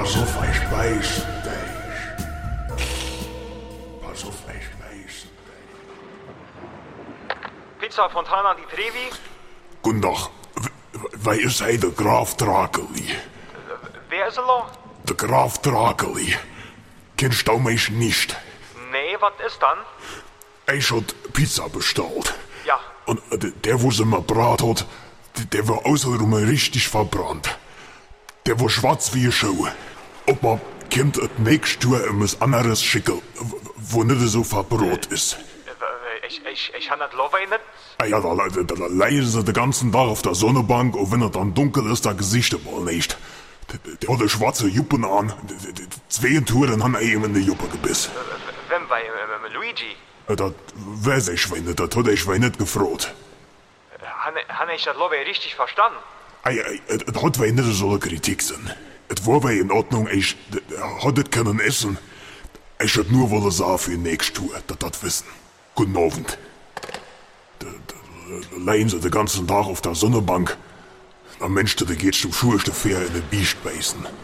Pass auf, ich weiß dich. Pass auf, ich weiß dich. Pizza Fontana di Trevi? Guten Tag. Wer ist hij der Graf Drakeli? Wer ist er noch? Der Graf Drakeli. Kennst du mich nicht? Nee, was ist dann? Ich hat Pizza bestellt. Ja. Und der, wo sie mir brat hat, der war außenrum richtig verbrannt. Der war schwarz wie eine Schuh. Ob man kommt das nächste Jahr etwas anderes schicken, wo nicht so verbrot ist. Ich kann das Love nicht. Ah ja, da leiden sie den ganzen Tag auf der Sonnenbank und wenn es dann dunkel ist, da Gesichter mal nicht. Der hat eine schwarze Juppen an. Zwei Touren haben ihm in die Juppe gebissen. Wem bei Luigi? Das weiß ich nicht, das hat ich nicht gefragt. Han ich das Love richtig verstanden? Es hat nicht so eine Kritik sein. Es war bei in Ordnung, ich hat es können essen. Ich hätte nur wollen sagen für nächstes Tour, dass das wissen. Guten Abend. Da leiden sie den ganzen Tag auf der Sonnenbank. Am Mensch, der geht zum Schuhe, der Fair in den Biest beißen.